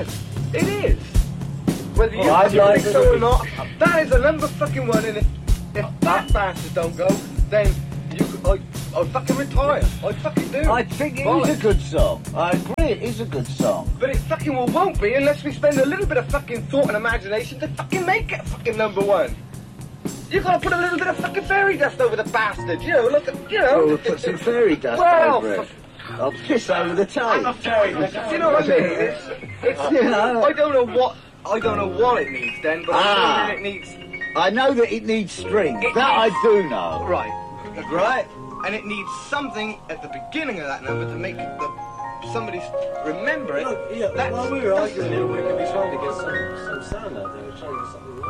yes, it is. Whether you think so or not, that is the number fucking one, and if that bastard don't go, then I'll fucking retire. I fucking do. I think it is a good song. I agree, it is a good song. But it fucking won't be unless we spend a little bit of fucking thought and imagination to fucking make it fucking number one. You gotta put a little bit of fucking fairy dust over the bastard, you know, look at, you know. We'll put some fairy dust over it. I'll piss over the tape. I'm a fairy dust. You know what I mean? It's you know. I don't know what it needs then, but I'm saying it needs... I know that it needs strings. That I do know. Right. And it needs something at the beginning of that number to make somebody remember it. Look, yeah, while we were arguing here, we could be trying to get some sound out there. We're trying to get something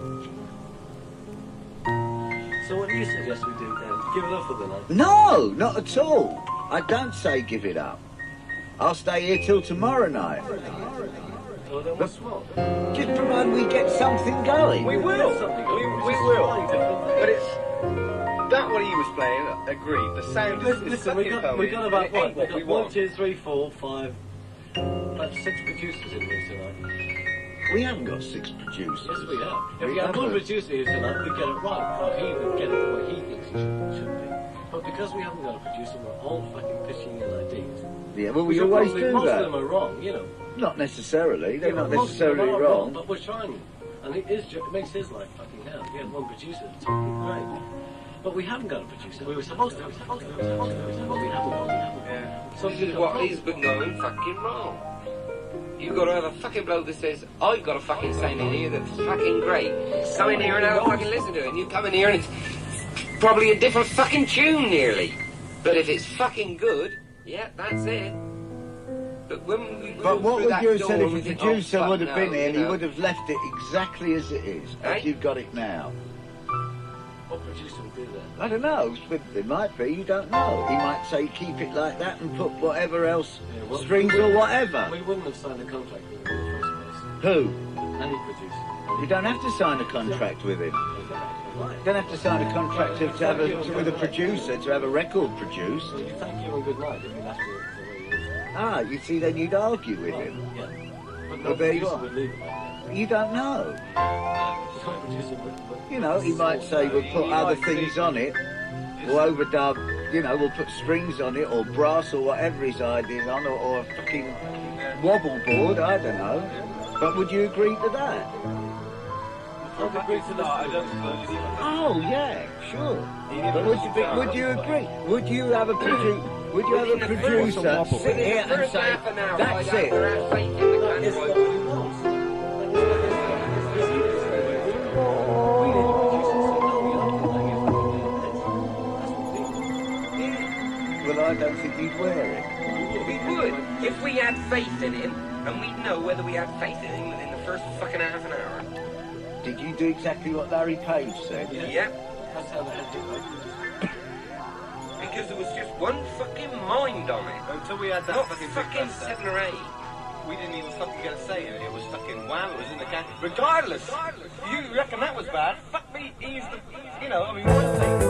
right. So what do you suggest we do then? Give it up for the night? No, not at all. I don't say give it up. I'll stay here till tomorrow night. Well, then what's wrong? Just provided we get something going. We will. We will. But it's... That what he was playing, agreed. The sound is listen, we got about what? We got 1, 2, 3, 4, 5, about 6 producers in here tonight. We haven't got 6 producers. Yes, we have. If we had one producer here tonight, we'd get it right. Or he would get it the way he thinks it should be. But because we haven't got a producer, we're all fucking pitching in ideas. Yeah, well, we always do most that. of them are wrong, you know. Not necessarily. They're not most of them necessarily are wrong. But we're trying. And it makes his life fucking hell. We had one producer that's fucking great. But we haven't got a producer. We were supposed to. But we haven't. Yeah. So this is what he's been going fucking wrong. You've got to have a fucking bloke that says, I've got a fucking sound in here that's fucking great. Come in here and have a fucking listen to it. And you come in here and it's probably a different fucking tune nearly. But if it's fucking good, yeah, that's it. But when we But what would you have said if the producer would have been here and he know. would have left it exactly as it is, as you've got it now? What producer would do that? I don't know. It might be. You don't know. He might say keep it like that and put whatever else, strings or whatever. We wouldn't have signed a contract with him in the first place. Who? Any producer. You don't have to sign a contract with him. You don't have to sign a contract with a producer to have a record produced. Well, you thank you and good night if you left it the way it is. Ah, you see, then you'd argue with him. Yeah. But Well, no there you producer are. would leave it like that. You don't know. No producer would. You know, he might say we'll put other things on it, or overdub, you know, we'll put strings on it, or brass, or whatever his idea's on, or a fucking wobble board, I don't know. But would you agree to that? I'd agree to that. I don't suppose. Oh, yeah, sure. But would you agree? Would you have a producer sit here and say, that's it? Well, I don't think you'd wear it. We would, if we had faith in him, and we'd know whether we had faith in him within the first fucking half an hour. Did you do exactly what Larry Page said? Yeah. That's how they had to. Because there was just one fucking mind on it. Until we had that Not fucking fucking big 7 or 8. we didn't even fucking get a say in it. It was fucking wham, it was in the can. Regardless, you reckon that was bad? Fuck me, you know, I mean, one thing.